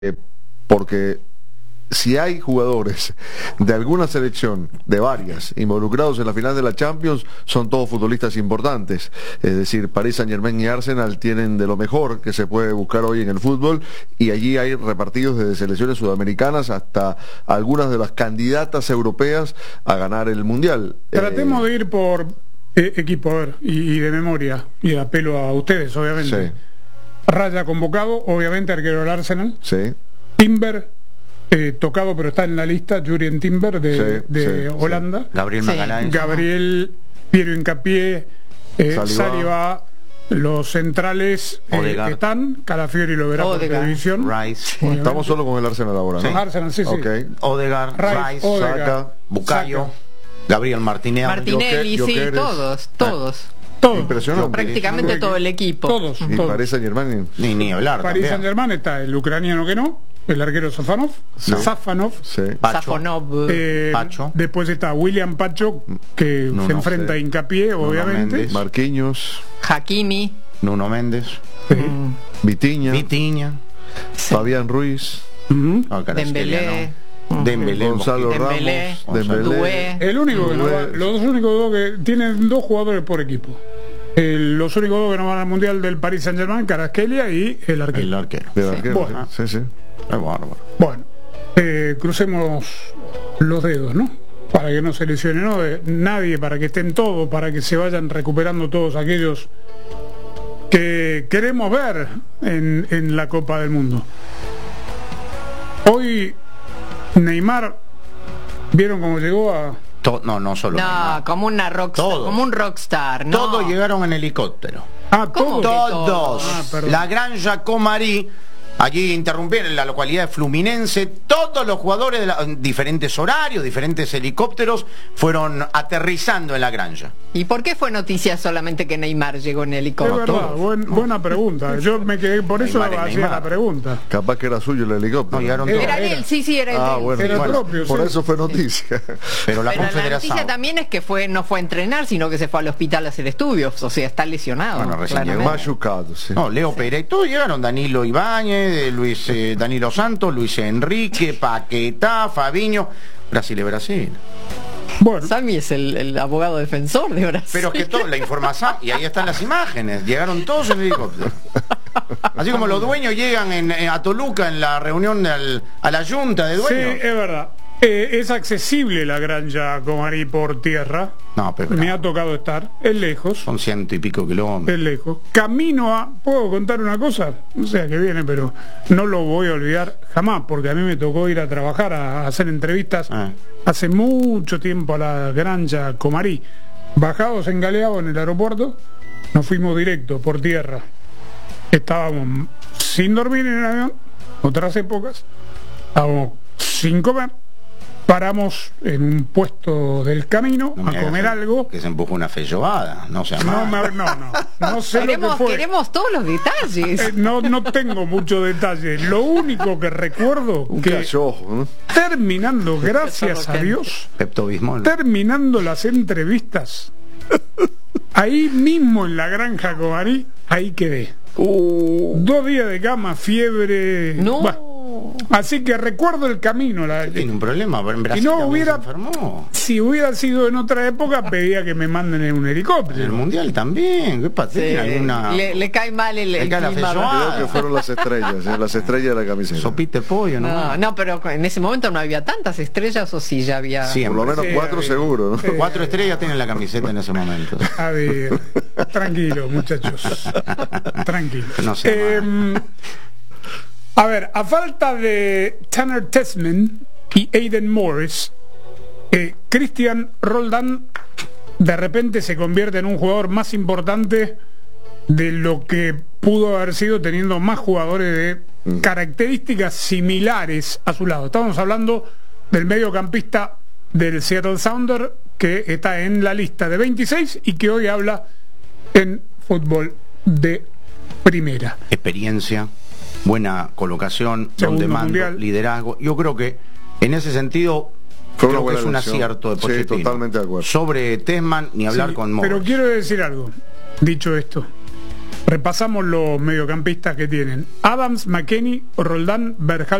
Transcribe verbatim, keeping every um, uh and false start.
Eh, porque si hay jugadores de alguna selección, de varias, involucrados en la final de la Champions, son todos futbolistas importantes. Es decir, Paris Saint-Germain y Arsenal tienen de lo mejor que se puede buscar hoy en el fútbol, y allí hay repartidos desde selecciones sudamericanas hasta algunas de las candidatas europeas a ganar el Mundial. Tratemos eh, de ir por eh, equipo, a ver, y, y de memoria, y apelo a ustedes, obviamente. Sí. Raya convocado, obviamente arquero del Arsenal. Sí. Timber, eh, tocado pero está en la lista, Jurien Timber de, Sí, de sí, Holanda. sí. Gabriel Sí. Magalhães. Gabriel, Piero Hincapié, eh, Saliba. Saliba, los centrales eh, Odegaard. que están, Calafiori lo verá por Odegaard. televisión. Rice. Obviamente. Estamos solo con el Arsenal ahora, ¿no? Arsenal, sí, sí. Ok. Odegaard. Rice, Rice. Odegaard, Saka, Bucayo. Saka. Gabriel Martinelli. Martinelli, Joker- sí, Jokeres. todos, todos. Todo. Impresionante. Prácticamente todo el equipo. Todos, Y todos. Paris Saint-Germain. Ni, ni hablar. París también. Saint Germain está el ucraniano que no, el arquero Safanov, Sí. Safanov. Sí. Pacho. Safonov. Eh, Pacho. Después está William Pacho, que No, se no enfrenta sé. a Hincapié, obviamente. Méndez. Marquinhos, Hakimi. Nuno Méndez. mm, Vitiña, Vitiña. Fabián Ruiz, Ujú. No, Dembélé. no. Dembélé. Gonzalo Dembélé. Ramos, Dembélé. Doué. El único que no va- Doué. los dos únicos dos que tienen dos jugadores por equipo. El- los únicos dos que no van al mundial del Paris Saint Germain, Kvaratskhelia y el arquero. El arquero. De arquero, Bueno. sí, sí. Es bárbaro. Bueno, eh, crucemos los dedos, ¿no? Para que no se lesione ¿no? Eh, nadie, para que estén todos, para que se vayan recuperando todos aquellos que queremos ver en, en la Copa del Mundo. Hoy Neymar, ¿vieron cómo llegó a...? To- no, no solo. No, Neymar. como una rockstar, Todos. como un rockstar, ¿no? Todos llegaron en helicóptero. Ah, ¿Cómo todos. que Todos. Ah, perdón. La Granja Comari. Allí interrumpieron en la localidad de Fluminense. Todos los jugadores de la- diferentes horarios, diferentes helicópteros, fueron aterrizando en la granja. ¿Y por qué fue noticia solamente que Neymar llegó en Es helicóptero? verdad, buen- buena pregunta. Yo me quedé, por eso Neymar es hacía Neymar. la pregunta. Capaz que era suyo el helicóptero. No, llegaron Era- todos. Era de él, sí, sí, era Ah, de él. bueno, Era bueno, propio, por sí. eso fue noticia. Pero la Pero la Confederación. noticia también es que fue no fue a entrenar, sino que se fue al hospital a hacer estudios. O sea, está lesionado. Bueno, recién claramente. llegó. Machucado, sí. No, Leo Pereira y todos llegaron. Danilo Ibáñez, eh, Luis eh, Danilo Santos, Luis Enrique, Paquetá, Fabiño. Brasil es Brasil. Bueno, Sammy es el, el abogado defensor de Brasil. Pero es que toda la información, y ahí están las imágenes, llegaron todos en helicóptero. Así como los dueños llegan en, en- a Toluca en la reunión del- a la junta de sí, dueños. es verdad. Eh, es accesible la Granja Comari por tierra. No, pero Me ha tocado estar. Es lejos. son ciento y pico kilómetros. Es lejos. Camino a... ¿Puedo contar una cosa? No sé a qué viene, pero no lo voy a olvidar jamás, porque a mí me tocó ir a trabajar, a, a hacer entrevistas Ah. hace mucho tiempo a la Granja Comari. Bajados en Galeao en el aeropuerto, nos fuimos directo por tierra. Estábamos sin dormir en el avión, otras épocas. Estábamos sin comer. Paramos en un puesto del camino No me a hagas comer que- algo. Que se empujó una feyobada, no sea No, mal. me- no, no, no sé lo que queremos, fue. queremos todos los detalles. Eh, no, no tengo mucho detalle. Lo único que recuerdo Un que cachorro, ¿no? terminando, gracias a Dios, Pepto Bismol. terminando las entrevistas, ahí mismo en la Granja Comari, ahí quedé. Dos días de cama, fiebre. No. Bah. Así que recuerdo el camino. La, Tiene un problema, en Brasil Y no también hubiera- se enfermó. si hubiera sido en otra época, pedía que me manden en un En el helicóptero. mundial también. ¿Qué pasa? Sí, ¿Tiene alguna le, le cae mal el, Le el cae la clima. feijoada. Creo que fueron las estrellas, ¿eh? Las estrellas de la camiseta. sopita de pollo? No, No, no, pero en ese momento no había tantas estrellas, o sí ya había. Sí, Por lo menos Sí, cuatro sí. seguro, ¿no? Sí. Cuatro estrellas tiene la camiseta en ese momento. A ver, tranquilo, muchachos. Tranquilo. No sea Eh, a ver, a falta de Tanner Tessman y Aiden Morris, eh, Christian Roldán de repente se convierte en un jugador más importante de lo que pudo haber sido teniendo más jugadores de características similares a su lado. Estamos hablando del mediocampista del Seattle Sounder, que está en la lista de veintiséis y que hoy habla en fútbol de primera. Experiencia, buena colocación, Segundo donde mando, mundial. liderazgo. Yo creo que en ese sentido Fue una creo que buena es un elección. acierto de Sí, Pochettino. totalmente de acuerdo. Sobre Tessman, ni hablar Sí, con Morris. pero quiero decir algo, dicho esto. Repasamos los mediocampistas que tienen: Adams, McKennie, Roldán, Berhalter.